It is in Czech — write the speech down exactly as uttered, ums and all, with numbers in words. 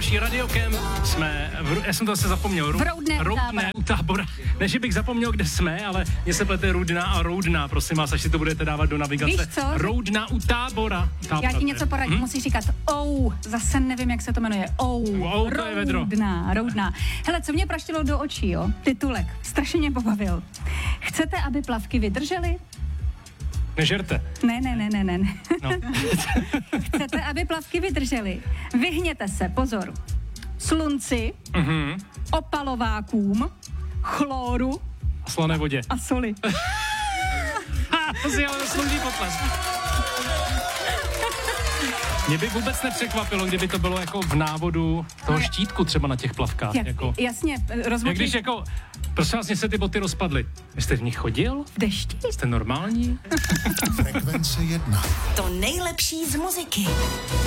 další radiokem. Jsme, v, já jsem to asi zapomněl. V Roudné, Roudné u Tábora. Ne, že bych zapomněl, kde jsme, ale mně se plete Rudná a Roudná. Prosím vás, až si to budete dávat do navigace. Víš co? Roudná u Tábora. Tábora Já ti něco poradím, hm? musíš říkat ou, zase nevím, jak se to jmenuje, ou, ou to je vedro. Roudná, Roudná. Hele, co mě praštilo do očí, jo, titulek, strašně mě pobavil. Chcete, aby plavky vydržely? Nežerte. Ne, ne, ne, ne, ne. No. Chcete, aby plavky vydržely? Vyhněte se, pozor, slunci, mm-hmm. opalovákům, chloru a slané vodě. A soli. Ha, to si ale zaslouží potlesk. Mě by vůbec nepřekvapilo, kdyby to bylo jako v návodu toho štítku třeba na těch plavkách. Jak, jako, jasně, rozmočit. Jak když jako, prosím vás, mě se ty boty rozpadly. Vy jste v nich chodil? V dešti? Jste normální? Frekvence jedna. To nejlepší z muziky.